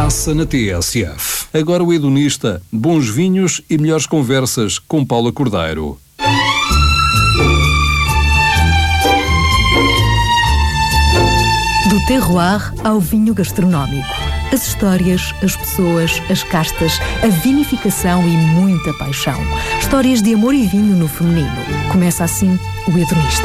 Passa na TSF. Agora o hedonista, bons vinhos e melhores conversas com Paula Cordeiro. Do terroir ao vinho gastronómico. As histórias, as pessoas, as castas, a vinificação e muita paixão. Histórias de amor e vinho no feminino. Começa assim o hedonista.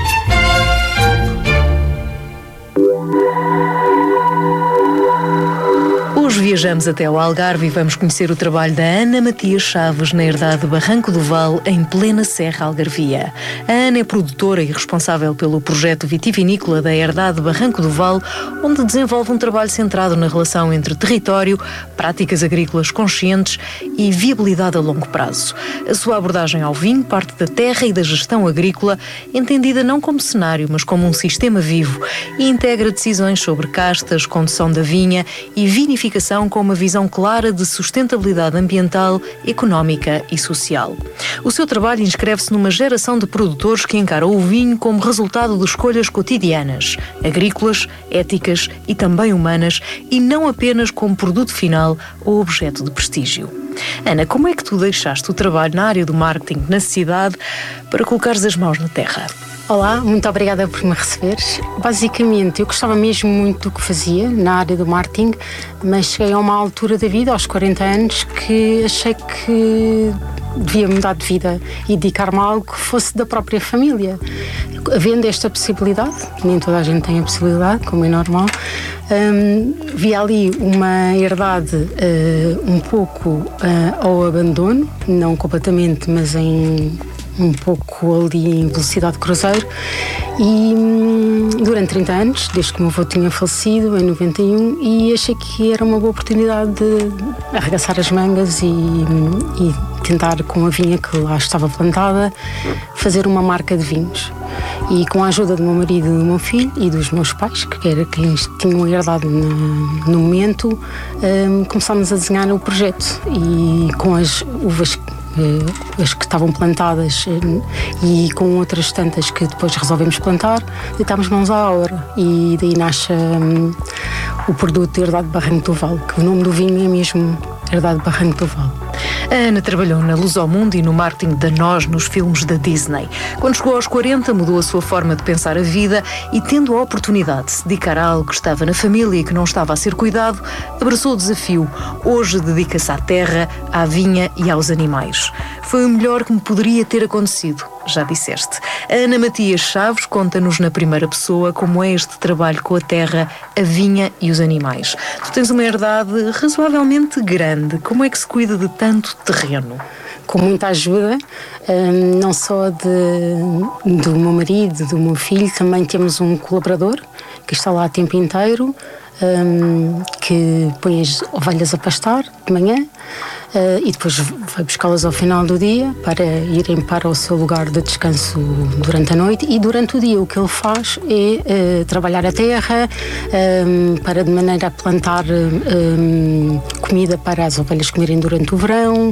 Hoje viajamos até ao Algarve e vamos conhecer o trabalho da Ana Matias Chaves na herdade Barranco do Val, em plena Serra Algarvia. A Ana é produtora e responsável pelo projeto vitivinícola da herdade Barranco do Val, onde desenvolve um trabalho centrado na relação entre território, práticas agrícolas conscientes e viabilidade a longo prazo. A sua abordagem ao vinho parte da terra e da gestão agrícola, entendida não como cenário, mas como um sistema vivo, e integra decisões sobre castas, condução da vinha e vinificação com uma visão clara de sustentabilidade ambiental, económica e social. O seu trabalho inscreve-se numa geração de produtores que encaram o vinho como resultado de escolhas cotidianas, agrícolas, éticas e também humanas, e não apenas como produto final ou objeto de prestígio. Ana, como é que tu deixaste o trabalho na área do marketing na cidade para colocares as mãos na terra? Olá, muito obrigada por me receberes. Basicamente, eu gostava mesmo muito do que fazia na área do marketing, mas cheguei a uma altura da vida, aos 40 anos, que achei que devia mudar de vida e dedicar-me a algo que fosse da própria família. Havendo esta possibilidade, nem toda a gente tem a possibilidade, como é normal, vi ali uma herdade um pouco ao abandono, não completamente, mas um pouco ali em velocidade de cruzeiro, e durante 30 anos, desde que o meu avô tinha falecido em 91, e achei que era uma boa oportunidade de arregaçar as mangas e tentar, com a vinha que lá estava plantada, fazer uma marca de vinhos. E com a ajuda do meu marido e do meu filho e dos meus pais, que era quem tinham herdado no momento, começámos a desenhar o projeto, e com as uvas as que estavam plantadas e com outras tantas que depois resolvemos plantar, deitámos mãos à obra, e daí nasce o produto Herdade Barranco do Val, que o nome do vinho é mesmo Herdade Barranco do Val. A Ana trabalhou na Lusomundo e no marketing da Nós nos filmes da Disney. Quando chegou aos 40, mudou a sua forma de pensar a vida e, tendo a oportunidade de se dedicar a algo que estava na família e que não estava a ser cuidado, abraçou o desafio. Hoje dedica-se à terra, à vinha e aos animais. Foi o melhor que me poderia ter acontecido, já disseste. A Ana Matias Chaves conta-nos na primeira pessoa como é este trabalho com a terra, a vinha e os animais. Tu tens uma herdade razoavelmente grande. Como é que se cuida de tanto terreno? Com muita ajuda, não só do meu marido, do meu filho, também temos um colaborador que está lá o tempo inteiro, que põe as ovelhas a pastar de manhã, e depois vai buscá-las ao final do dia para irem para o seu lugar de descanso durante a noite, e durante o dia o que ele faz é trabalhar a terra para de maneira a plantar comida para as ovelhas comerem durante o verão,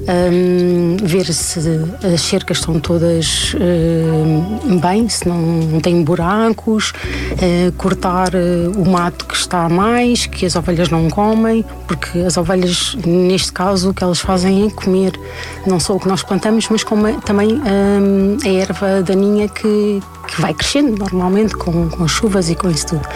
ver se as cercas estão todas bem, se não têm buracos, cortar o mato que está a mais, que as ovelhas não comem, porque as ovelhas, neste caso, o que elas fazem é comer não só o que nós plantamos, mas também a erva daninha que vai crescendo normalmente com as chuvas e com isso tudo.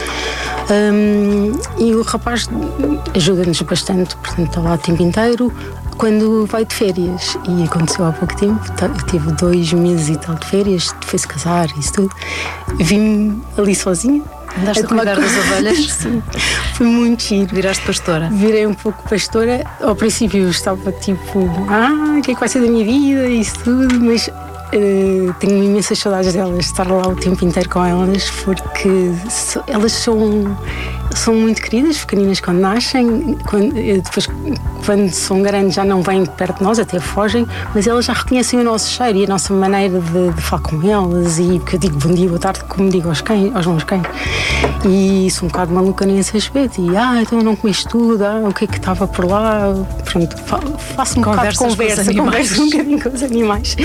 E o rapaz ajuda-nos bastante, portanto está lá o tempo inteiro. Quando vai de férias, e aconteceu há pouco tempo, tive 2 meses e tal de férias, foi-se casar e isso tudo, vim ali sozinha. Andaste a cuidar das ovelhas? Sim, foi muito giro. Viraste pastora? Virei um pouco pastora. Ao princípio eu estava tipo, o que é que vai ser da minha vida e isso tudo, mas tenho imensas saudades delas, estar lá o tempo inteiro com elas, porque elas são muito queridas, pequeninas quando nascem, depois quando são grandes já não vêm perto de nós, até fogem, mas elas já reconhecem o nosso cheiro e a nossa maneira de falar com elas, e que eu digo bom dia, boa tarde, como digo aos meus cães, e sou um bocado maluca nesse aspecto, e então não comeste tudo, o que é que estava por lá, pronto, faço um bocado de conversa um bocadinho com os animais,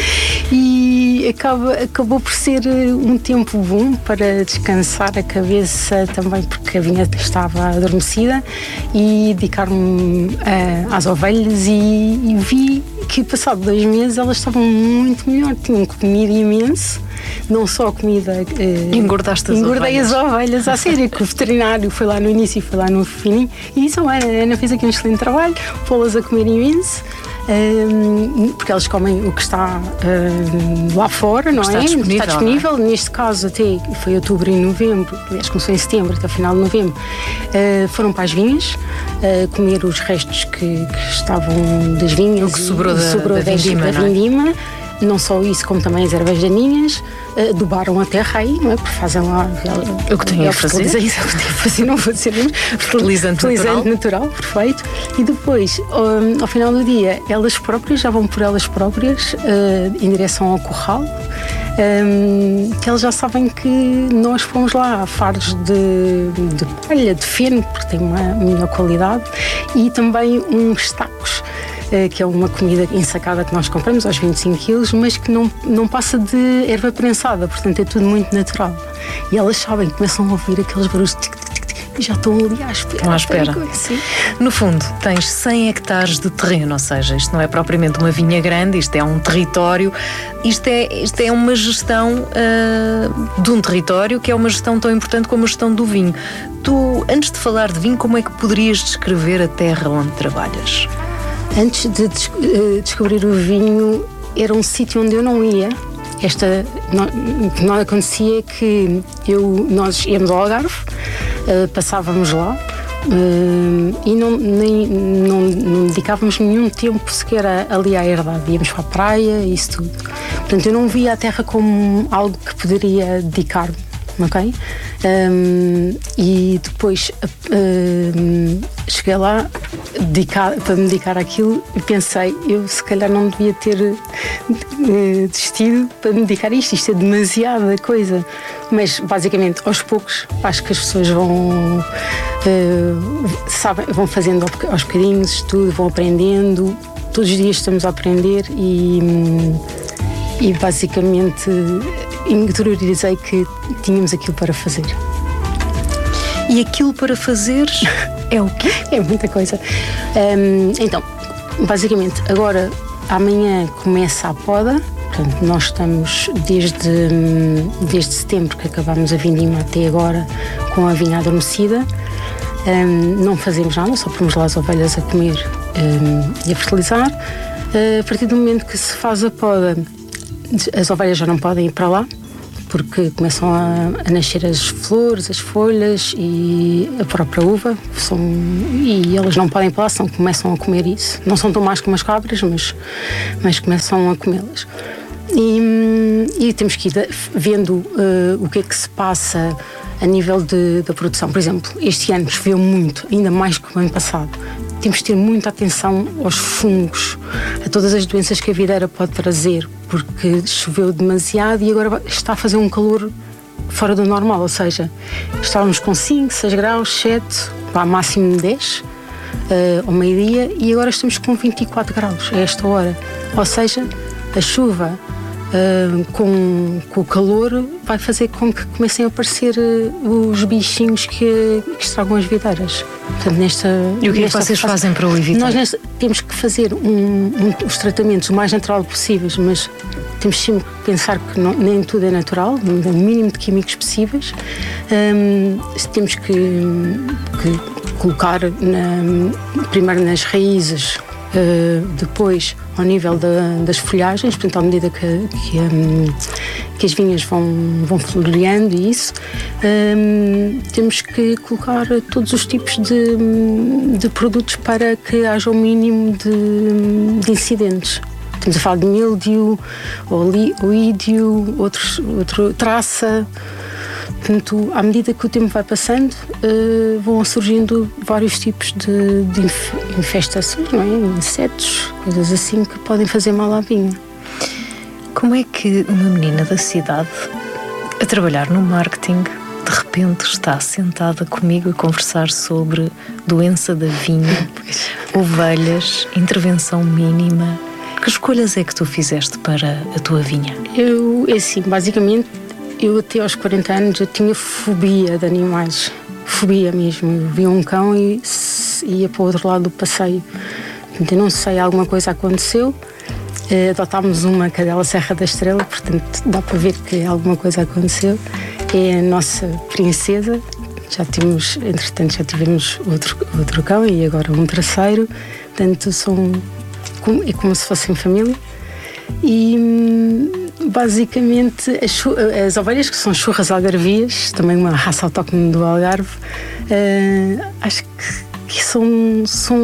e acabou por ser um tempo bom para descansar a cabeça também, porque a vinha estava adormecida, e dedicar-me às ovelhas, e vi que passado 2 meses elas estavam muito melhor, tinham comido imenso, não só a comida... Engordei as ovelhas, à sério, que o veterinário foi lá no início e foi lá no fim, e disse: a Ana fez aqui um excelente trabalho, pô-las a comer imenso, porque eles comem o que está lá fora, não é? Está disponível. Não é? Neste caso, até foi outubro e novembro, aliás, começou em setembro, até final de novembro, foram para as vinhas comer os restos que estavam das vinhas, o que sobrou da vindima. Não só isso, como também as ervas daninhas, adubaram a terra aí, não é? Porque fazem lá o que têm a fazer. Isso é o que têm a fazer, não vou dizer mesmo. Fertilizante natural, perfeito. E depois, ao final do dia, elas próprias já vão por elas próprias em direção ao curral, que elas já sabem que nós fomos lá a faros de palha, de feno, porque tem uma melhor qualidade, e também uns tacos, que é uma comida ensacada que nós compramos aos 25 quilos, mas que não passa de erva prensada, portanto é tudo muito natural. E elas sabem, começam a ouvir aqueles barulhos, e já estão ali à espera. No fundo, tens 100 hectares de terreno, ou seja, isto não é propriamente uma vinha grande, isto é um território, isto é uma gestão de um território, que é uma gestão tão importante como a gestão do vinho. Tu, antes de falar de vinho, como é que poderias descrever a terra onde trabalhas? Antes de descobrir o vinho, era um sítio onde eu não ia. O que não acontecia é que nós íamos ao Algarve, passávamos lá e não dedicávamos nenhum tempo sequer ali à herdade. Íamos para a praia e isso tudo. Portanto, eu não via a terra como algo que poderia dedicar-me, ok? E depois cheguei lá para me dedicar àquilo e pensei, eu se calhar não devia ter desistido para me dedicar a isto. Isto é demasiada coisa. Mas basicamente, aos poucos, acho que as pessoas vão fazendo aos bocadinhos tudo, vão aprendendo. Todos os dias estamos a aprender e basicamente interiorizei que tínhamos aquilo para fazer. E aquilo para fazer é o quê? É muita coisa. Então, basicamente, agora, amanhã começa a poda. Portanto, nós estamos desde setembro, que acabámos a vindima, até agora com a vinha adormecida. Não fazemos nada, só pomos lá as ovelhas a comer e a fertilizar. A partir do momento que se faz a poda, as ovelhas já não podem ir para lá, porque começam a nascer as flores, as folhas e a própria uva, e elas não podem ir para lá, começam a comer isso. Não são tão más como as cabras, mas começam a comê-las. E temos que ir vendo o que é que se passa a nível da produção. Por exemplo, este ano choveu muito, ainda mais que o ano passado. Temos de ter muita atenção aos fungos, a todas as doenças que a videira pode trazer, porque choveu demasiado e agora está a fazer um calor fora do normal, ou seja, estávamos com 5, 6 graus, 7, máximo de 10 ao meio-dia, e agora estamos com 24 graus a esta hora. Ou seja, a chuva com o calor vai fazer com que comecem a aparecer os bichinhos que estragam as videiras. Portanto, e o que é que vocês fazem para o evitar? Nós temos que fazer os tratamentos o mais natural possíveis, mas temos sempre que pensar que nem tudo é natural, o mínimo de químicos possíveis. Temos que colocar primeiro nas raízes, depois ao nível das folhagens, portanto, à medida que as vinhas vão floreando e isso, temos que colocar todos os tipos de produtos para que haja o mínimo de incidentes. Estamos a falar de míldio, oídio, traça. Portanto, à medida que o tempo vai passando, vão surgindo vários tipos de infestações, não é? Insetos, coisas assim que podem fazer mal à vinha. Como é que uma menina da cidade, a trabalhar no marketing, de repente está sentada comigo a conversar sobre doença da vinha, ovelhas, intervenção mínima? Que escolhas é que tu fizeste para a tua vinha? Basicamente, eu até aos 40 anos eu tinha fobia de animais. fobia mesmo. Eu via um cão e ia para o outro lado do passeio. Portanto, eu não sei, alguma coisa aconteceu. Adotámos uma cadela Serra da Estrela, portanto dá para ver que alguma coisa aconteceu. É a nossa princesa. Entretanto já tivemos outro cão e agora um terceiro. Portanto é como se fossem família. E basicamente as ovelhas, que são churras algarvias, também uma raça autóctone do Algarve, acho que são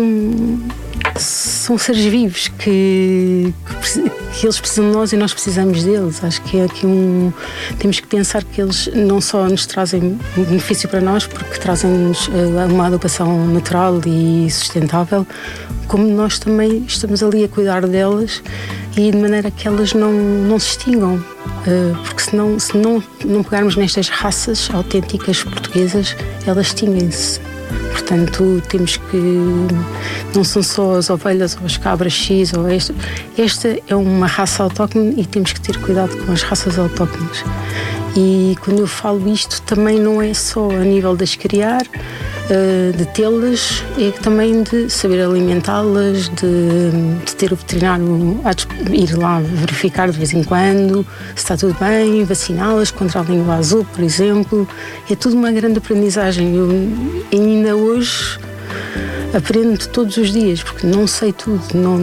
seres vivos que eles precisam de nós e nós precisamos deles. Acho que é aqui temos que pensar que eles não só nos trazem benefício para nós, porque trazem-nos uma adubação natural e sustentável, como nós também estamos ali a cuidar delas e de maneira que elas não se extingam. Porque se não pegarmos nestas raças autênticas portuguesas, elas extinguem-se. Portanto, temos que... Não são só as ovelhas ou as cabras X ou esta. Esta é uma raça autóctone e temos que ter cuidado com as raças autóctones. E quando eu falo isto, também não é só a nível de as criar, de tê-las, é também de saber alimentá-las, de ter o veterinário a ir lá verificar de vez em quando se está tudo bem, vaciná-las contra a língua azul, por exemplo. É tudo uma grande aprendizagem. Eu ainda hoje aprendo todos os dias, porque não sei tudo,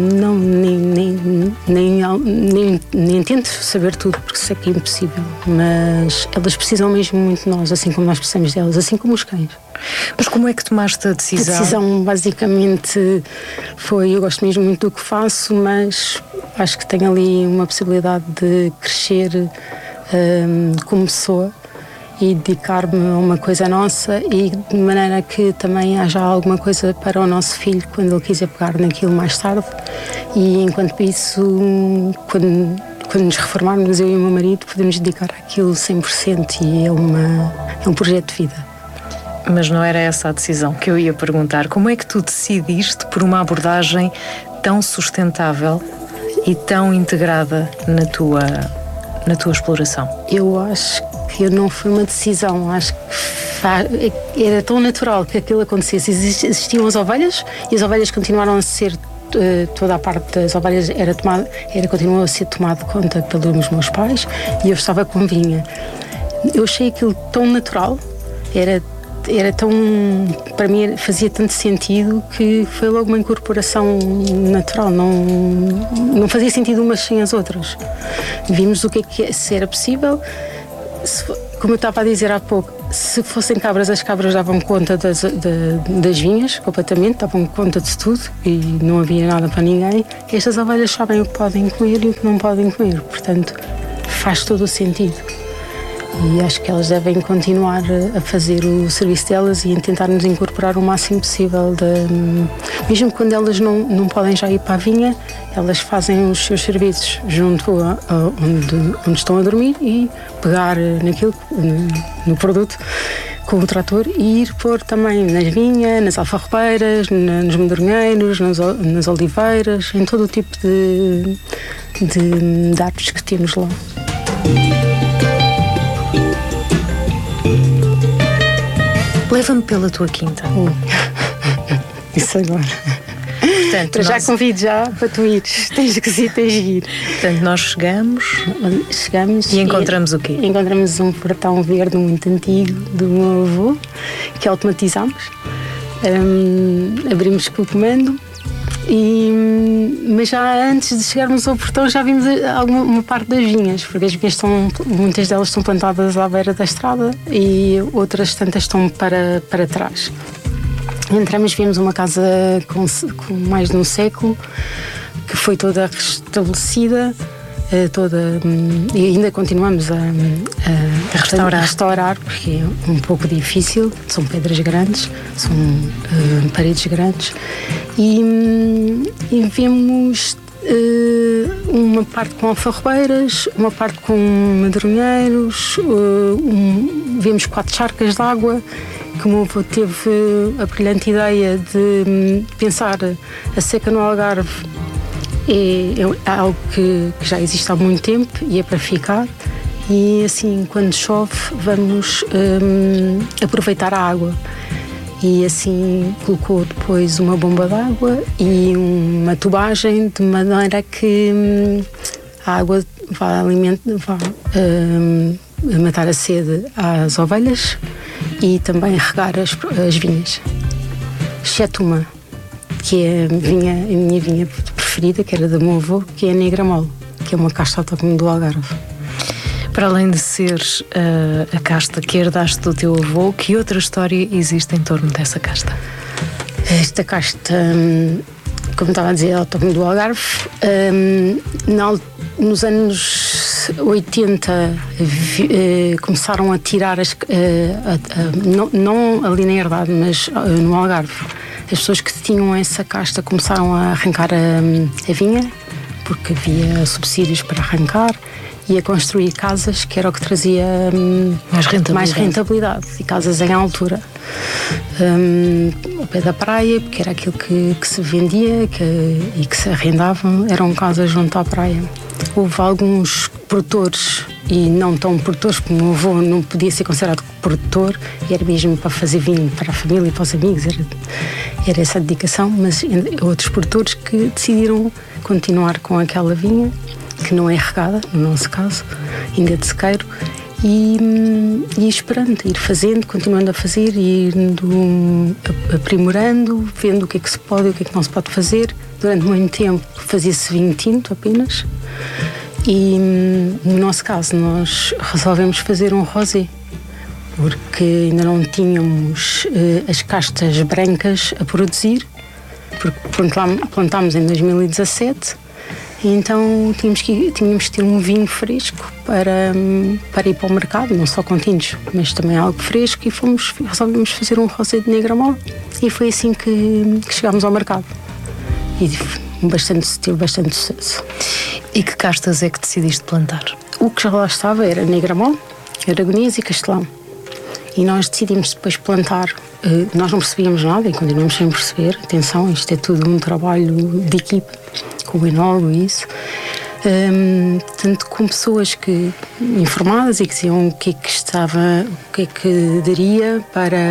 nem tento saber tudo, porque sei que é impossível, mas elas precisam mesmo muito de nós, assim como nós precisamos delas, assim como os cães. Mas como é que tomaste a decisão? A decisão basicamente foi, eu gosto mesmo muito do que faço, mas acho que tenho ali uma possibilidade de crescer como pessoa e dedicar-me a uma coisa nossa e de maneira que também haja alguma coisa para o nosso filho quando ele quiser pegar naquilo mais tarde. E enquanto isso, quando nos reformarmos, eu e o meu marido, podemos dedicar àquilo 100% e é um projeto de vida. Mas não era essa a decisão que eu ia perguntar. Como é que tu decidiste por uma abordagem tão sustentável e tão integrada na tua exploração? Eu acho que não foi uma decisão, acho que era tão natural que aquilo acontecesse. Existiam as ovelhas e as ovelhas continuaram a ser, toda a parte das ovelhas continuou a ser tomada conta pelos meus pais e eu estava com vinha. Eu achei aquilo tão natural, era tão, para mim fazia tanto sentido que foi logo uma incorporação natural, não fazia sentido umas sem as outras. Vimos o que se era possível. Como eu estava a dizer há pouco, se fossem cabras, as cabras davam conta das vinhas completamente, davam conta de tudo e não havia nada para ninguém. Estas ovelhas sabem o que podem comer e o que não podem comer, portanto faz todo o sentido. E acho que elas devem continuar a fazer o serviço delas e a tentar nos incorporar o máximo possível. Mesmo quando elas não podem já ir para a vinha, elas fazem os seus serviços junto onde estão a dormir e pegar no produto com o trator e ir pôr também nas vinhas, nas alfarrobeiras, nos medronheiros, nas oliveiras, em todo o tipo de árvores que temos lá. Leva-me pela tua quinta. Isso agora. Portanto, eu já convido para tu ires. Tens que ir. Portanto, nós chegamos e encontramos o quê? Encontramos um portão verde muito antigo do meu avô, que automatizámos. Abrimos com o comando. Mas já antes de chegarmos ao portão já vimos uma parte das vinhas, porque as vinhas muitas delas estão plantadas à beira da estrada e outras tantas estão para trás. Entramos, vimos uma casa com mais de um século, que foi toda restabelecida, e ainda continuamos a restaurar, porque é um pouco difícil, são pedras grandes, são paredes grandes, e vemos uma parte com alfarrobeiras, uma parte com medronheiros, vemos 4 charcas de água, que o meu avô teve a brilhante ideia de pensar a seca no Algarve. É algo que já existe há muito tempo e é para ficar, e assim, quando chove, vamos aproveitar a água. E assim colocou depois uma bomba de água e uma tubagem de maneira que a água vai matar a sede às ovelhas e também regar as vinhas. Exceto uma, que é a minha vinha preferida, que era do meu avô, que é a Negra Mole, que é uma casta autóctone do Algarve. Para além de ser a casta que herdaste do teu avô, que outra história existe em torno dessa casta? Esta casta, como estava a dizer, autóctone do Algarve, nos anos 80 começaram a tirar não ali na herdade, mas no Algarve. As pessoas que tinham essa casta começaram a arrancar a vinha, porque havia subsídios para arrancar, e a construir casas, que era o que trazia mais rentabilidade, e casas em altura, ao pé da praia, porque era aquilo que se vendia e que se arrendavam, eram casas junto à praia. Houve alguns produtores, e não tão produtores, porque o meu avô não podia ser considerado produtor, e era mesmo para fazer vinho para a família e para os amigos, era essa a dedicação, mas outros produtores que decidiram continuar com aquela vinha, que não é regada, no nosso caso, ainda é de sequeiro, e esperando, ir fazendo, continuando a fazer, e indo aprimorando, vendo o que é que se pode e o que é que não se pode fazer. Durante muito tempo fazia-se vinho tinto apenas, e no nosso caso nós resolvemos fazer um rosé, porque ainda não tínhamos as castas brancas a produzir, porque plantámos em 2017. Então tínhamos que ter um vinho fresco para ir para o mercado, não só com tintos, mas também algo fresco, e resolvemos fazer um rosé de Negra Mole, e foi assim que chegámos ao mercado, e teve bastante sucesso. E que castas é que decidiste plantar? O que já lá estava era Negra Mole, Aragonês e Castelão, e nós decidimos depois plantar. Nós não percebíamos nada e continuamos sem perceber. Atenção, isto é tudo um trabalho de equipa, com o enólogo e isso. Tanto com pessoas informadas e que diziam o que é que daria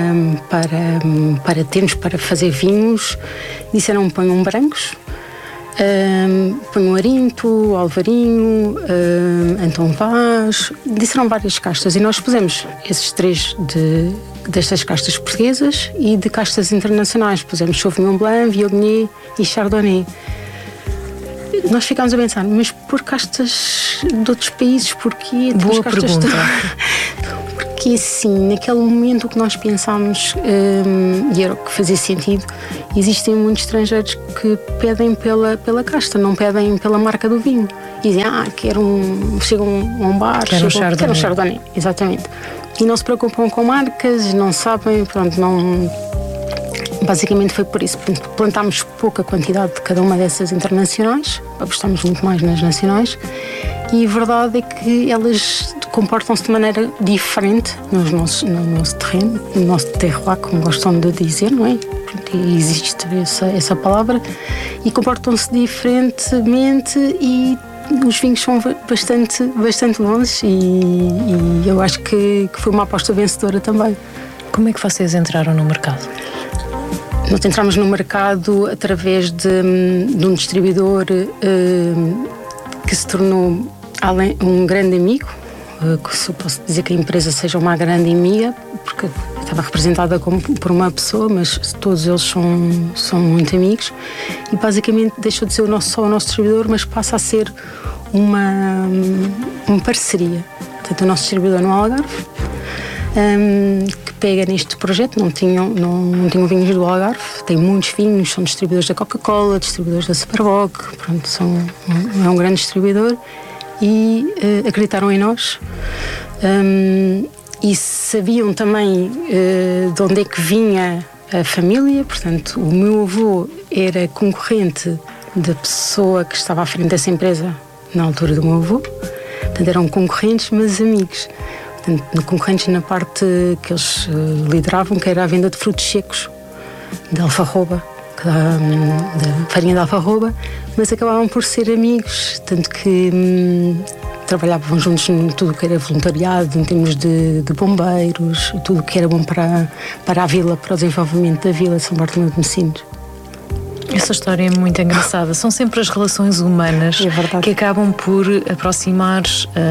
para termos para fazer vinhos. Disseram: ponham brancos, ponham Arinto, Alvarinho, Antão Vaz. Disseram várias castas, e nós pusemos esses três destas castas portuguesas, e de castas internacionais pusemos Sauvignon Blanc, Viognier e Chardonnay. Nós ficámos a pensar: mas por castas de outros países, porquê? Boa pergunta. Porque assim, naquele momento o que nós pensámos, e era o que fazia sentido, existem muitos estrangeiros que pedem pela casta, não pedem pela marca do vinho. E dizem: chegam a um bar, quero um Chardonnay. Exatamente. E não se preocupam com marcas, não sabem, basicamente foi por isso. Plantámos pouca quantidade de cada uma dessas internacionais, apostámos muito mais nas nacionais, e a verdade é que elas comportam-se de maneira diferente no nosso terreno, no nosso terroir, como gostam de dizer, não é? E existe essa palavra, e comportam-se diferentemente, e os vinhos são bastante bons, e eu acho que foi uma aposta vencedora também. Como é que vocês entraram no mercado? Nós entramos no mercado através de um distribuidor que se tornou um grande amigo, que posso dizer que a empresa seja uma grande amiga, porque estava representada por uma pessoa, mas todos eles são muito amigos, e basicamente deixou de ser só o nosso distribuidor, mas passa a ser uma parceria. Portanto, o nosso distribuidor no Algarve, que pega neste projeto, não tinham vinhos do Algarve, tem muitos vinhos, são distribuidores da Coca-Cola, distribuidores da Superboc, é um grande distribuidor, e acreditaram em nós, e sabiam também de onde é que vinha a família. Portanto, o meu avô era concorrente da pessoa que estava à frente dessa empresa na altura do meu avô, portanto eram concorrentes, mas amigos. Portanto, concorrentes na parte que eles lideravam, que era a venda de frutos secos, de alfarroba, da farinha de alfarroba, mas acabavam por ser amigos, tanto que trabalhavam juntos em tudo o que era voluntariado, em termos de bombeiros, tudo o que era bom para a vila, para o desenvolvimento da vila de São Bartolomeu de Messinos. Essa história é muito engraçada. São sempre as relações humanas que acabam por aproximar,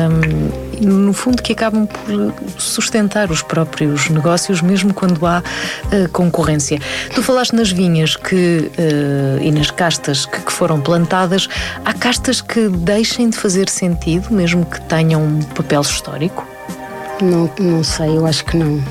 no fundo, que acabam por sustentar os próprios negócios, mesmo quando há concorrência. Tu falaste nas vinhas e nas castas que foram plantadas. Há castas que deixem de fazer sentido, mesmo que tenham um papel histórico? Não sei, eu acho que não.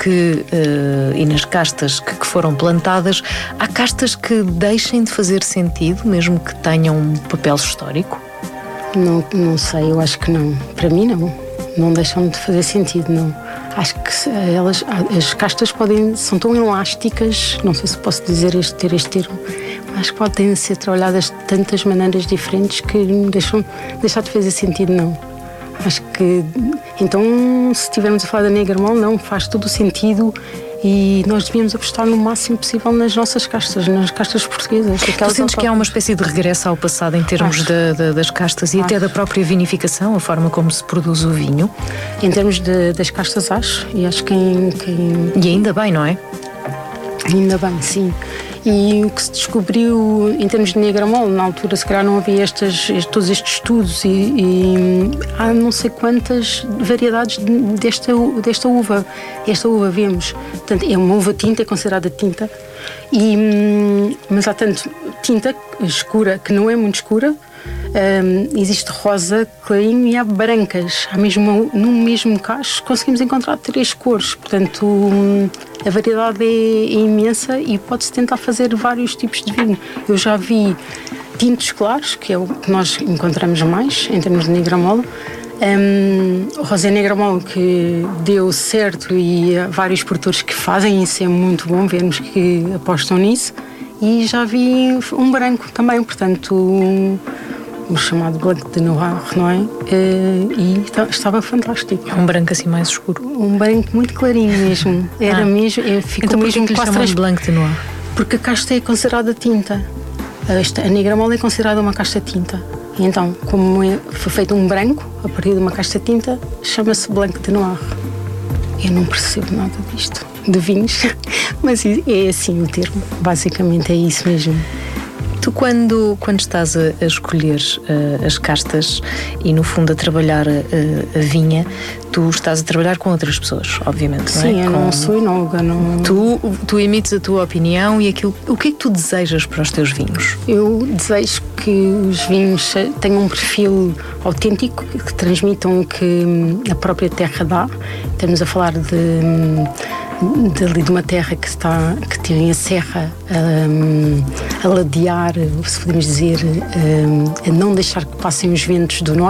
E nas castas que foram plantadas, há castas que deixem de fazer sentido, mesmo que tenham um papel histórico? Não sei, eu acho que não. Para mim, não deixam de fazer sentido, não. Acho que as castas são tão elásticas, não sei se posso dizer ter este termo, acho que podem ser trabalhadas de tantas maneiras diferentes que deixar de fazer sentido, não. Acho que, então, se estivermos a falar da Negra Mole, não, faz todo o sentido e nós devíamos apostar no máximo possível nas nossas castas, nas castas portuguesas. Tu sentes que há uma espécie de regresso ao passado em termos das castas e até da própria vinificação, a forma como se produz o vinho? Em termos das castas, acho, e acho que E ainda bem, não é? Ainda bem, sim. E o que se descobriu em termos de Negra Mole, na altura se calhar não havia todos estes estudos e há não sei quantas variedades desta uva. Esta uva vemos, portanto, é uma uva tinta, é considerada tinta, mas há tanto tinta escura que não é muito escura. Existe rosa clarinho e há brancas. No mesmo cacho conseguimos encontrar 3 cores, portanto a variedade é imensa e pode-se tentar fazer vários tipos de vinho. Eu já vi tintos claros, que é o que nós encontramos mais em termos de Negra Mole. O rosé Negra Mole que deu certo e há vários produtores que fazem isso, é muito bom vermos que apostam nisso. E já vi um branco também, portanto o chamado Blanc de Noir, não é? E estava fantástico. É um branco assim mais escuro? Um branco muito clarinho mesmo. Era mesmo, ficou então, mesmo quase transparente. Blanc de Noir? Porque a casta é considerada tinta. A Negra Mole é considerada uma casta tinta. E então, como foi feito um branco a partir de uma casta tinta, chama-se Blanc de Noir. Eu não percebo nada disto, de vinhos, mas é assim o termo. Basicamente é isso mesmo. Tu, quando estás a escolher as castas e, no fundo, a trabalhar a vinha, tu estás a trabalhar com outras pessoas, obviamente, não é? Sim, eu não sou enóloga. Não... Tu emites a tua opinião e o que é que tu desejas para os teus vinhos? Eu desejo que os vinhos tenham um perfil autêntico, que transmitam o que a própria terra dá. Estamos a falar de uma terra que tem a serra a ladear, se podemos dizer, a não deixar que passem os ventos do norte.